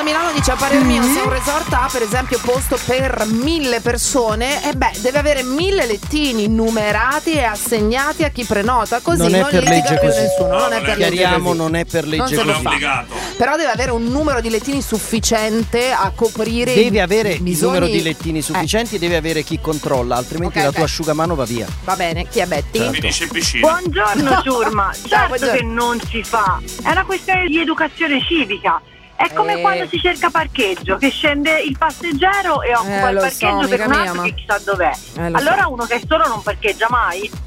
Milano dice: a parer mio, se un resort ha per esempio posto per 1000 persone, deve avere 1000 lettini numerati e assegnati a chi prenota, così non è per litiga legge più così. nessuno. Non è per legge Chiariamo, così. non è per legge Non se così. lo fa. Però deve avere un numero di lettini sufficiente a coprire Devi avere i il bisogni. numero di lettini sufficienti e devi avere chi controlla, altrimenti la tua asciugamano va via. Va bene, chi è Betty? Finisce in piscina. Buongiorno ciurma, certo che non si fa, è una questione di educazione civica. È come quando si cerca parcheggio, che scende il passeggero e occupa il lo parcheggio so, per amica un altro mia, che chissà dov'è. lo Allora so. uno che è solo non parcheggia mai.